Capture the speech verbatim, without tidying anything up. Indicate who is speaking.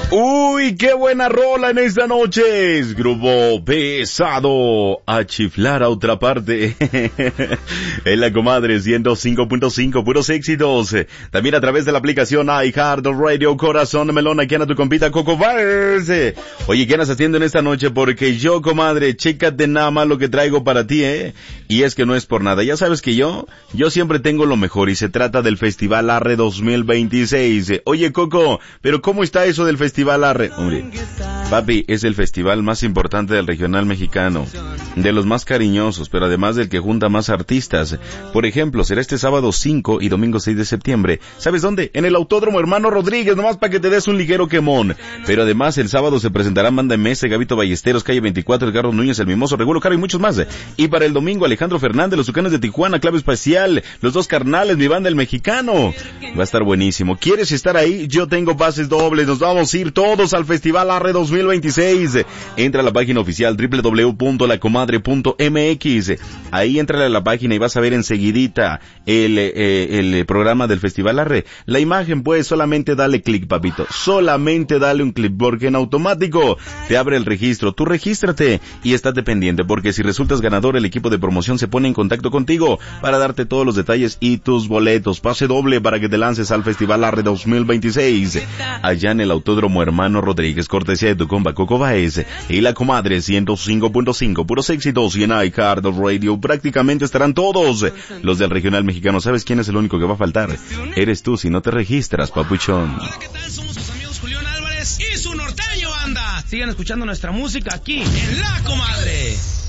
Speaker 1: Uy, qué buena rola en esta noche. Es Grupo Pesado a chiflar a otra parte. En la comadre ciento cinco punto cinco, puros éxitos. También a través de la aplicación iHeartRadio, Corazón de Melón, aquí anda tu compita Coco Vars. Oye, ¿qué andas haciendo en esta noche? Porque yo, comadre, chécate nada más lo que traigo para ti, ¿eh? Y es que no es por nada. Ya sabes que yo, yo siempre tengo lo mejor y se trata del Festival Arre dos mil veintiséis. Oye, Coco, pero ¿cómo está eso del Festival Arre? Hombre, papi, es el festival más importante del regional mexicano, de los más cariñosos, pero además del que junta más artistas. Por ejemplo, será este sábado cinco y domingo seis de septiembre. ¿Sabes dónde? En el Autódromo Hermano Rodríguez, nomás para que te des un ligero quemón. Pero además el sábado se presentarán Banda M S, Gabito Ballesteros, Calle veinticuatro, Edgardo Núñez, El Mimoso, Regulo Caro y muchos más. Y para el domingo Alejandro Fernández, Los Tucanes de Tijuana, Clave Espacial, Los Dos Carnales, Mi Banda El Mexicano. Va a estar buenísimo. ¿Quieres estar ahí? Yo tengo pases dobles. Nos vamos a ir todos al Festival Arre dos mil veintiséis. Entra a la página oficial doble u doble u doble u punto la comadre punto eme equis. Ahí entra a la página y vas a ver enseguidita el, eh, el programa del Festival Arre. La imagen, pues, solamente dale clic, papito. Solamente dale un clic, porque en automático te abre el registro. Tú regístrate y estate pendiente, porque si resultas ganador, el equipo de promoción se pone en contacto contigo para darte todos los detalles y tus boletos. Pase doble para que te lances al Festival Arre dos mil veintiséis. Allá en el Autódromo Hermano Rodríguez, cortesía de tu compa Coco Baez y la comadre ciento cinco punto cinco, puros éxitos. Y en iHeartRadio prácticamente estarán todos los del regional mexicano. ¿Sabes quién es el único que va a faltar? Eres tú si no te registras, papuchón.
Speaker 2: Hola, ¿qué tal? Somos sus amigos Julián Álvarez y su norteño banda. Sigan escuchando nuestra música aquí en La Comadre.